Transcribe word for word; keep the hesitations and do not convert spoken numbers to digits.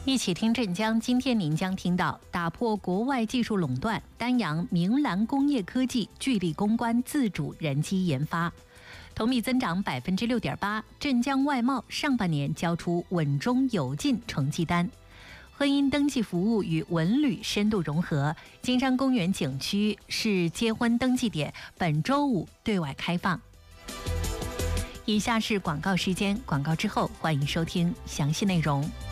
一起听镇江，今天您将听到打破国外技术垄断，丹阳明蓝工业科技聚力攻关自主人机研发，同比增长百分之六点八。镇江外贸上半年交出稳中有进成绩单。婚姻登记服务与文旅深度融合，金山公园景区是结婚登记点，本周五对外开放。以下是广告时间，广告之后欢迎收听详细内容。